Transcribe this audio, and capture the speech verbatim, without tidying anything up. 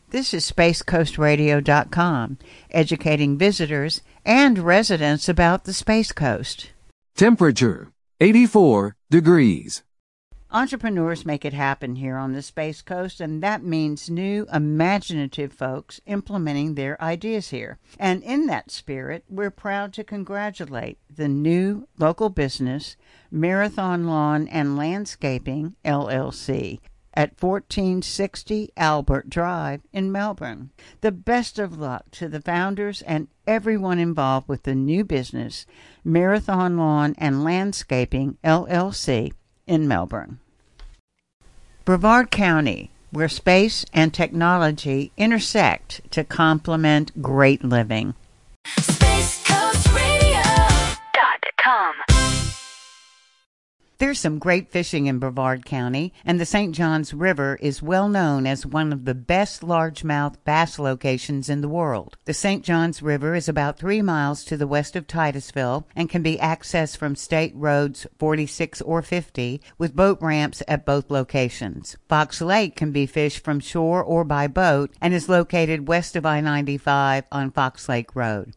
This is space coast radio dot com, educating visitors and residents about the Space Coast. Temperature, eighty-four degrees. Entrepreneurs make it happen here on the Space Coast, and that means new, imaginative folks implementing their ideas here. And in that spirit, we're proud to congratulate the new local business, Marathon Lawn and Landscaping, L L C, at fourteen sixty Albert Drive in Melbourne. The best of luck to the founders and everyone involved with the new business, Marathon Lawn and Landscaping, L L C, in Melbourne. Brevard County, where space and technology intersect to complement great living. space coast radio dot com. There's some great fishing in Brevard County, and the Saint Johns River is well known as one of the best largemouth bass locations in the world. The Saint Johns River is about three miles to the west of Titusville and can be accessed from State Roads forty-six or fifty, with boat ramps at both locations. Fox Lake can be fished from shore or by boat and is located west of I ninety-five on Fox Lake Road.